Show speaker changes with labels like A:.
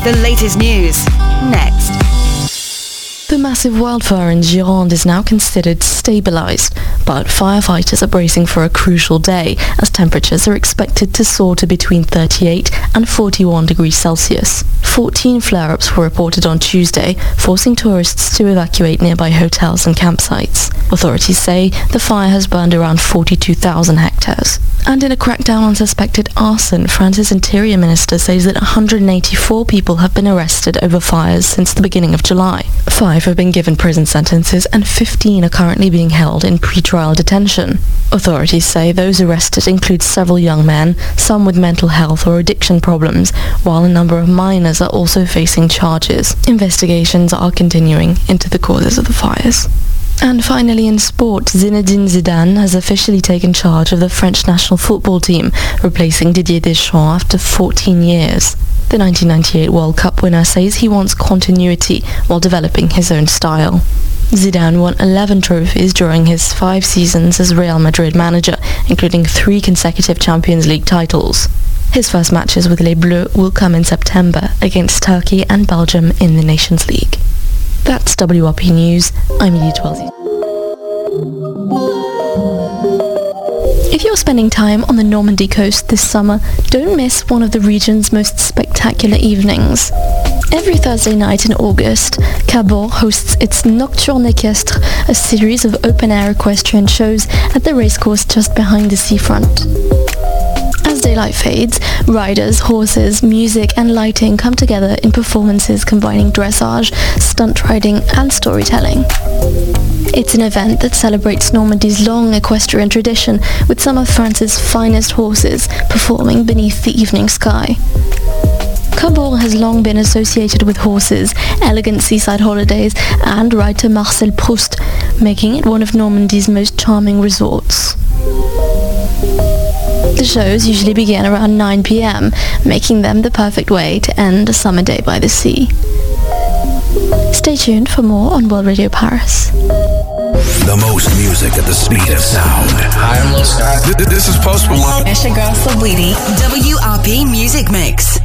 A: The latest news, next.
B: The massive wildfire in Gironde is now considered stabilized, but firefighters are bracing for a crucial day as temperatures are expected to soar to between 38 and 41 degrees Celsius. 14 flare-ups were reported on Tuesday, forcing tourists to evacuate nearby hotels and campsites. Authorities say the fire has burned around 42,000 hectares. And in a crackdown on suspected arson, France's Interior Minister says that 184 people have been arrested over fires since the beginning of July. 5 have been given prison sentences and 15 are currently being held in pre-trial detention. Authorities say those arrested include several young men, some with mental health or addiction problems, while a number of minors are also facing charges. Investigations are continuing into the causes of the fires. And finally in sport, Zinedine Zidane has officially taken charge of the French national football team, replacing Didier Deschamps after 14 years. The 1998 World Cup winner says he wants continuity while developing his own style. Zidane won 11 trophies during his 5 seasons as Real Madrid manager, including 3 consecutive Champions League titles. His first matches with Les Bleus will come in September against Turkey and Belgium in the Nations League. That's WRP News. I'm Edie Twelsey. If you're spending time on the Normandy coast this summer, don't miss one of the region's most spectacular evenings. Every Thursday night in August, Cabourg hosts its Nocturne Équestre, a series of open-air equestrian shows at the racecourse just behind the seafront. As daylight fades, riders, horses, music and lighting come together in performances combining dressage, stunt riding and storytelling. It's an event that celebrates Normandy's long equestrian tradition, with some of France's finest horses performing beneath the evening sky. Cabourg has long been associated with horses, elegant seaside holidays and writer Marcel Proust, making it one of Normandy's most charming resorts. The shows usually begin around 9 p.m, making them the perfect way to end a summer day by the sea. Stay tuned for more on World Radio Paris.
C: The most music at the speed of sound.
D: Hi, I'm Lil Scott.
C: This is Post Malone.
A: It's your girl, Saweetie. WRP Music Mix.